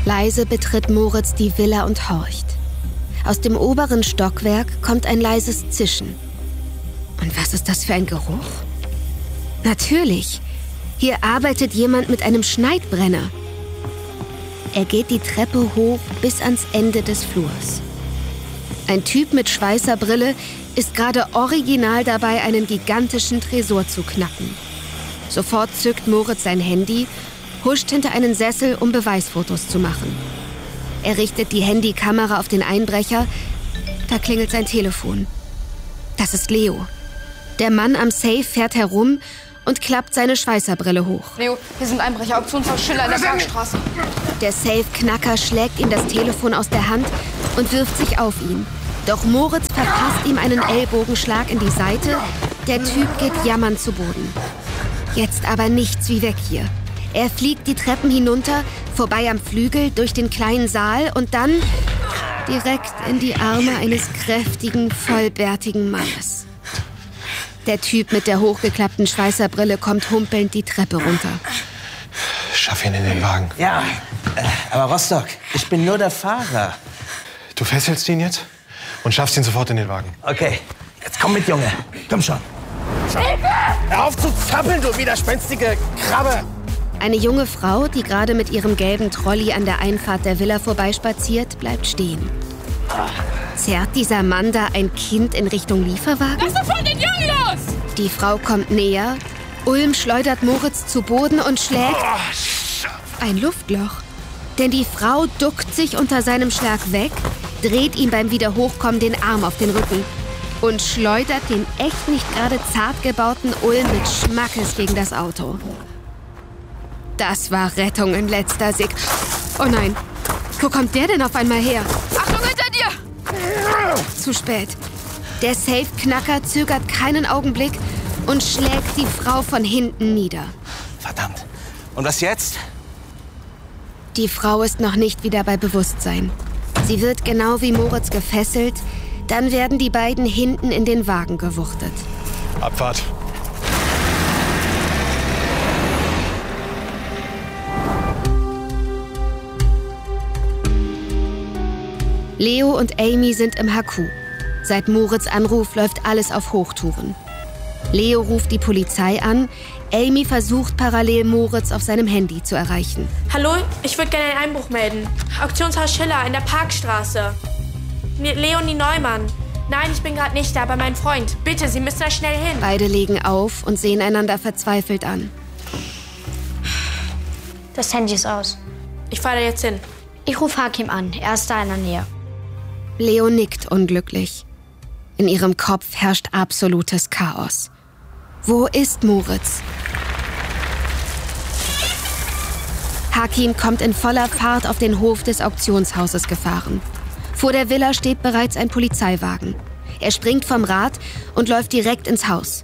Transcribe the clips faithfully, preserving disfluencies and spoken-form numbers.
Leise betritt Moritz die Villa und horcht. Aus dem oberen Stockwerk kommt ein leises Zischen. Und was ist das für ein Geruch? Natürlich, hier arbeitet jemand mit einem Schneidbrenner. Er geht die Treppe hoch bis ans Ende des Flurs. Ein Typ mit Schweißerbrille ist gerade original dabei, einen gigantischen Tresor zu knacken. Sofort zückt Moritz sein Handy, huscht hinter einen Sessel, um Beweisfotos zu machen. Er richtet die Handykamera auf den Einbrecher. Da klingelt sein Telefon. Das ist Leo. Der Mann am Safe fährt herum und klappt seine Schweißerbrille hoch. Leo, hier sind Einbrecher, Auktionshaus Schiller in der Parkstraße. Der Safe-Knacker schlägt ihm das Telefon aus der Hand und wirft sich auf ihn. Doch Moritz verpasst ihm einen Ellbogenschlag in die Seite. Der Typ geht jammernd zu Boden. Jetzt aber nichts wie weg hier. Er fliegt die Treppen hinunter, vorbei am Flügel, durch den kleinen Saal und dann direkt in die Arme eines kräftigen, vollbärtigen Mannes. Der Typ mit der hochgeklappten Schweißerbrille kommt humpelnd die Treppe runter. Schaff ihn in den Wagen. Ja, aber Rostock, ich bin nur der Fahrer. Du fesselst ihn jetzt und schaffst ihn sofort in den Wagen. Okay, jetzt komm mit, Junge. Komm schon. Hör auf zu zappeln, du widerspenstige Krabbe! Eine junge Frau, die gerade mit ihrem gelben Trolley an der Einfahrt der Villa vorbeispaziert, bleibt stehen. Zerrt dieser Mann da ein Kind in Richtung Lieferwagen? Lass sofort den Jungen los! Die Frau kommt näher. Ulm schleudert Moritz zu Boden und schlägt ein Luftloch. Denn die Frau duckt sich unter seinem Schlag weg, dreht ihm beim Wiederhochkommen den Arm auf den Rücken und schleudert den echt nicht gerade zart gebauten Ulm mit Schmackes gegen das Auto. Das war Rettung in letzter Sek... Oh nein, wo kommt der denn auf einmal her? Achtung, hinter dir! Zu spät. Der Safe-Knacker zögert keinen Augenblick und schlägt die Frau von hinten nieder. Verdammt. Und was jetzt? Die Frau ist noch nicht wieder bei Bewusstsein. Sie wird genau wie Moritz gefesselt. Dann werden die beiden hinten in den Wagen gewuchtet. Abfahrt. Leo und Amy sind im H Q. Seit Moritz' Anruf läuft alles auf Hochtouren. Leo ruft die Polizei an. Amy versucht parallel Moritz auf seinem Handy zu erreichen. Hallo, ich würde gerne einen Einbruch melden. Auktionshaus Schiller in der Parkstraße. Leonie Neumann. Nein, ich bin gerade nicht da, aber mein Freund. Bitte, Sie müssen da schnell hin. Beide legen auf und sehen einander verzweifelt an. Das Handy ist aus. Ich fahre da jetzt hin. Ich rufe Hakim an. Er ist da in der Nähe. Leo nickt unglücklich. In ihrem Kopf herrscht absolutes Chaos. Wo ist Moritz? Hakim kommt in voller Fahrt auf den Hof des Auktionshauses gefahren. Vor der Villa steht bereits ein Polizeiwagen. Er springt vom Rad und läuft direkt ins Haus.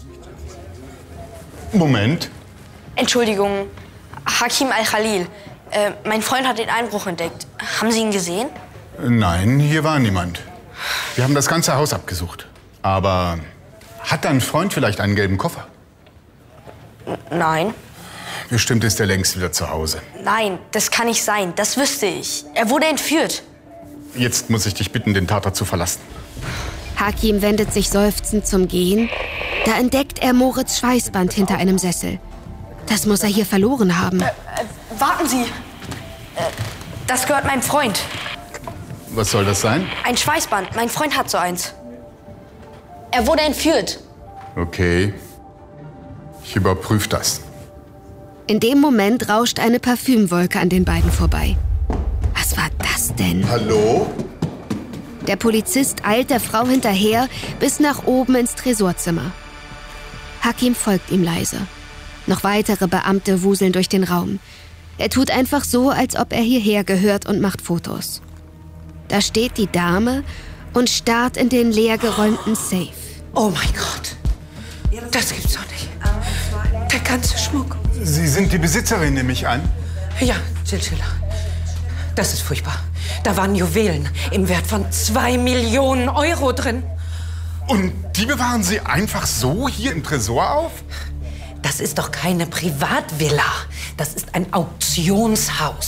Moment. Entschuldigung, Hakim Al-Khalil. Äh, mein Freund hat den Einbruch entdeckt. Haben Sie ihn gesehen? Nein, hier war niemand. Wir haben das ganze Haus abgesucht. Aber hat dein Freund vielleicht einen gelben Koffer? Nein. Bestimmt ist er längst wieder zu Hause. Nein, das kann nicht sein. Das wüsste ich. Er wurde entführt. Jetzt muss ich dich bitten, den Tatort zu verlassen. Hakim wendet sich seufzend zum Gehen. Da entdeckt er Moritz' Schweißband hinter einem Sessel. Das muss er hier verloren haben. Äh, äh, warten Sie. Äh, das gehört meinem Freund. Was soll das sein? Ein Schweißband. Mein Freund hat so eins. Er wurde entführt. Okay. Ich überprüfe das. In dem Moment rauscht eine Parfümwolke an den beiden vorbei. Was war das denn? Hallo? Der Polizist eilt der Frau hinterher bis nach oben ins Tresorzimmer. Hakim folgt ihm leise. Noch weitere Beamte wuseln durch den Raum. Er tut einfach so, als ob er hierher gehört und macht Fotos. Da steht die Dame und starrt in den leergeräumten Safe. Oh mein Gott, das gibt's doch nicht. Der ganze Schmuck. Sie sind die Besitzerin, nehme ich an? Ja, Chinchilla. Das ist furchtbar. Da waren Juwelen im Wert von zwei Millionen Euro drin. Und die bewahren Sie einfach so hier im Tresor auf? Das ist doch keine Privatvilla. Das ist ein Auktionshaus.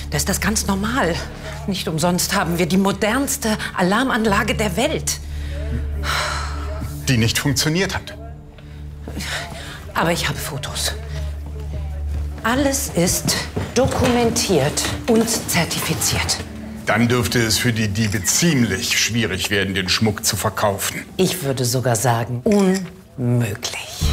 Da ist das ganz normal. Nicht umsonst haben wir die modernste Alarmanlage der Welt. Die nicht funktioniert hat. Aber ich habe Fotos. Alles ist dokumentiert und zertifiziert. Dann dürfte es für die Diebe ziemlich schwierig werden, den Schmuck zu verkaufen. Ich würde sogar sagen, unmöglich.